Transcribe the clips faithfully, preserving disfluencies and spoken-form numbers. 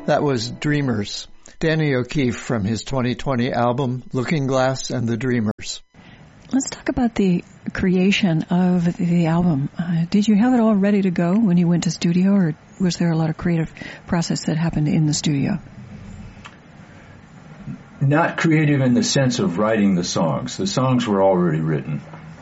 That was Dreamers, Danny O'Keefe from his twenty twenty album, Looking Glass and the Dreamers. Let's talk about the creation of the album. Uh, did you have it all ready to go when you went to studio, or was there a lot of creative process that happened in the studio? Not creative in the sense of writing the songs. The songs were already written.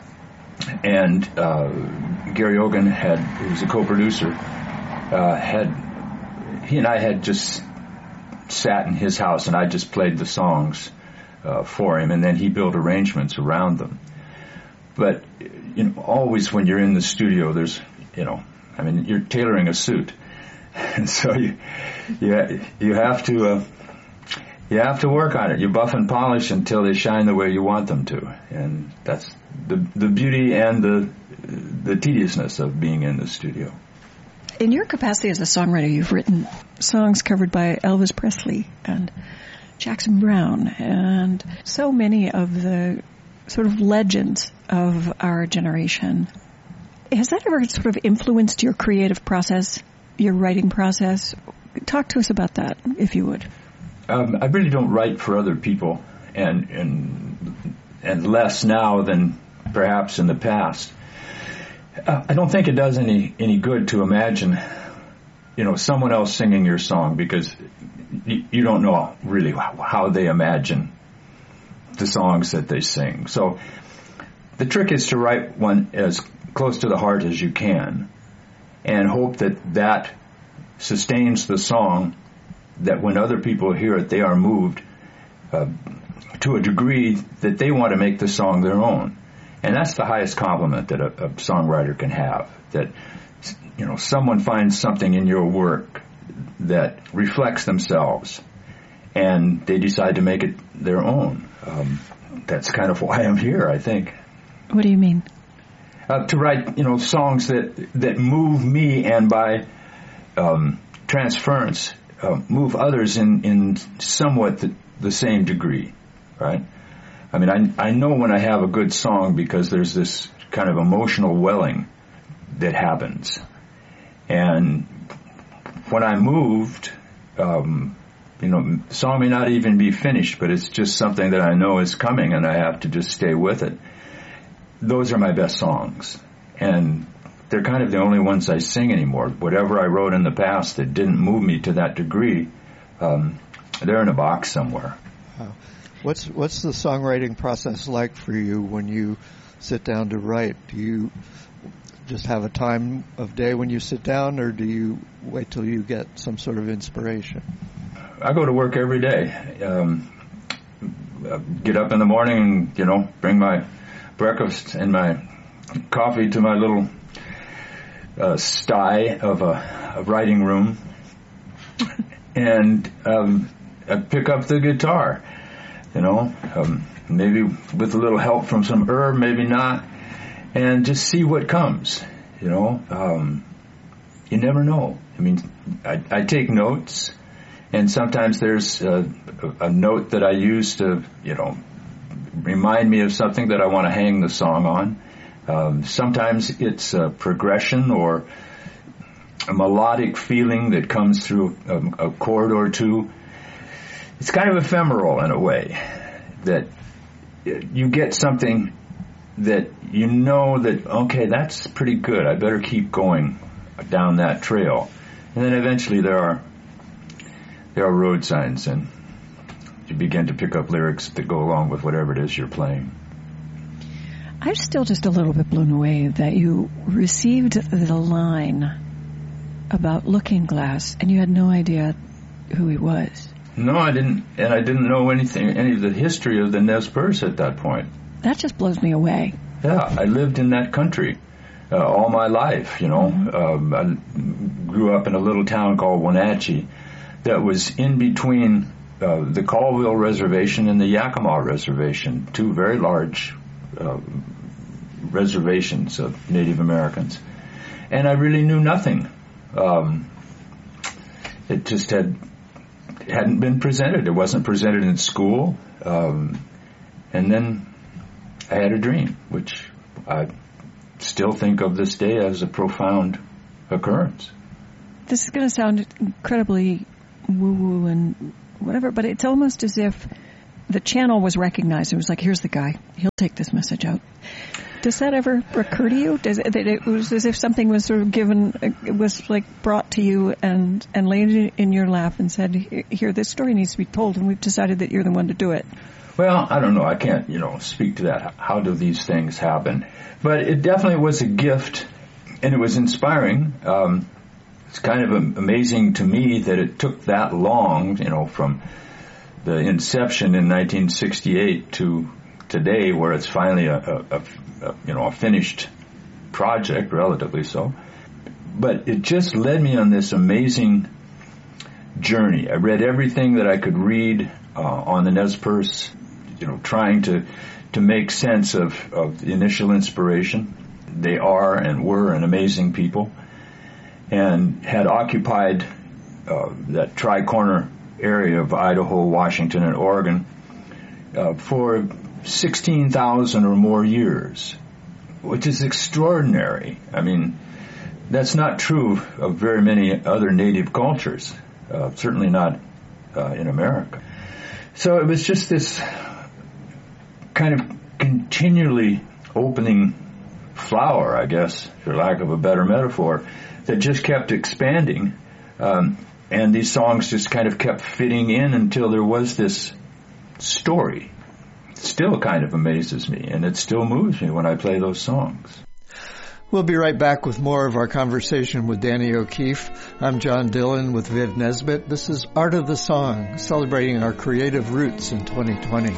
And uh, Gary Ogan had, who was a co-producer, uh, had he and I had just sat in his house and I just played the songs uh, for him, and then he built arrangements around them. But you know, always when you're in the studio, there's, you know, I mean, you're tailoring a suit, and so you you you have to uh, you have to work on it. You buff and polish until they shine the way you want them to, and that's the the beauty and the the tediousness of being in the studio. In your capacity as a songwriter, you've written songs covered by Elvis Presley and Jackson Browne and so many of the sort of legends of our generation. Has that ever sort of influenced your creative process, your writing process? Talk to us about that, if you would. Um, I really don't write for other people, and and and less now than perhaps in the past. Uh, I don't think it does any any good to imagine, you know, someone else singing your song, because you, you don't know really how, how they imagine the songs that they sing. So the trick is to write one as close to the heart as you can, and hope that that sustains the song, that when other people hear it, they are moved uh, to a degree that they want to make the song their own. And that's the highest compliment that a, a songwriter can have, that, you know, someone finds something in your work that reflects themselves and they decide to make it their own. Um, that's kind of why I'm here, I think. What do you mean? Uh, to write, you know, songs that, that move me, and by um, transference, uh, move others in, in somewhat the, the same degree, right? I mean, I, I know when I have a good song because there's this kind of emotional welling that happens. And when I'm moved, um, you know, the song may not even be finished, but it's just something that I know is coming and I have to just stay with it. Those are my best songs. And they're kind of the only ones I sing anymore. Whatever I wrote in the past that didn't move me to that degree, um, they're in a box somewhere. Wow. What's what's the songwriting process like for you when you sit down to write? Do you just have a time of day when you sit down, or do you wait till you get some sort of inspiration? I go to work every day. Um, get up in the morning and, you know, bring my breakfast and my coffee to my little uh, sty of a, a writing room, and um, I pick up the guitar. You know, um, maybe with a little help from some herb, maybe not, and just see what comes. You know, um, you never know. I mean, I, I take notes, and sometimes there's a, a note that I use to, you know, remind me of something that I want to hang the song on. Um, sometimes it's a progression or a melodic feeling that comes through a, a chord or two. It's kind of ephemeral in a way, that you get something that you know that, okay, that's pretty good. I better keep going down that trail. And then eventually there are there are road signs, and you begin to pick up lyrics that go along with whatever it is you're playing. I'm still just a little bit blown away that you received the line about Looking Glass and you had no idea who he was. No, I didn't, and I didn't know anything, any of the history of the Nez Perce at that point. That just blows me away. Yeah, I lived in that country uh, all my life, you know. Mm-hmm. Um, I grew up in a little town called Wenatchee that was in between uh, the Colville Reservation and the Yakima Reservation, two very large uh, reservations of Native Americans. And I really knew nothing. Um, it just had... hadn't been presented. It wasn't presented in school. Um, and then I had a dream, which I still think of this day as a profound occurrence. This is going to sound incredibly woo-woo and whatever, but it's almost as if the channel was recognized. It was like, here's the guy. He'll take this message out. Does that ever occur to you? Does it, that it was as if something was sort of given, it was like brought to you and, and laid in your lap and said, here, this story needs to be told, and we've decided that you're the one to do it? Well, I don't know. I can't, you know, speak to that. How do these things happen? But it definitely was a gift, and it was inspiring. Um, it's kind of amazing to me that it took that long, you know, from the inception in nineteen sixty-eight to today, where it's finally a, a, a, a you know a finished project, relatively so. But it just led me on this amazing journey. I read everything that I could read uh, on the Nez Perce, you know, trying to to make sense of, of the initial inspiration. They are and were an amazing people, and had occupied uh, that tri-corner area of Idaho, Washington, and Oregon uh, for sixteen thousand or more years, which is extraordinary. I mean, that's not true of very many other native cultures, uh, certainly not uh, in America. So it was just this kind of continually opening flower, I guess, for lack of a better metaphor, that just kept expanding. Um, and these songs just kind of kept fitting in until there was this story. It still kind of amazes me, and it still moves me when I play those songs. We'll be right back with more of our conversation with Danny O'Keefe. I'm John Dillon with Viv Nesbitt. This is Art of the Song, celebrating our creative roots in twenty twenty.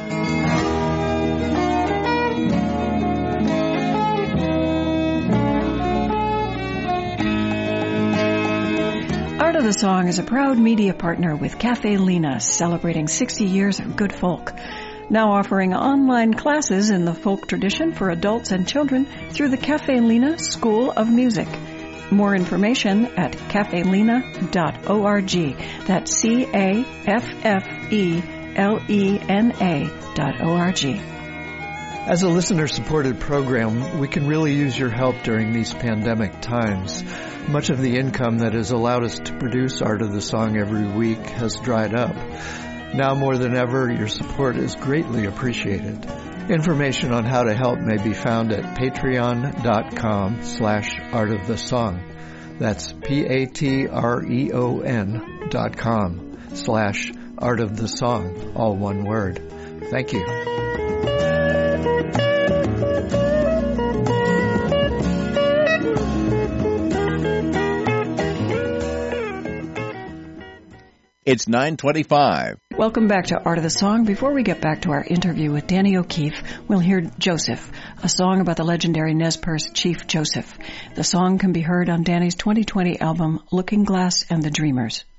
Art of the Song is a proud media partner with Cafe Lena, celebrating sixty years of good folk. Now offering online classes in the folk tradition for adults and children through the Cafe Lena School of Music. More information at cafe lena dot org. That's C A F F E L E N A dot O R G. As a listener-supported program, we can really use your help during these pandemic times. Much of the income that has allowed us to produce Art of the Song every week has dried up. Now more than ever, your support is greatly appreciated. Information on how to help may be found at patreon.com slash art of the song. That's P-A-T-R-E-O-N dot com slash art of the song, all one word. Thank you. It's nine twenty-five. Welcome back to Art of the Song. Before we get back to our interview with Danny O'Keefe, we'll hear Joseph, a song about the legendary Nez Perce chief Joseph. The song can be heard on Danny's twenty twenty album, Looking Glass and the Dreamers.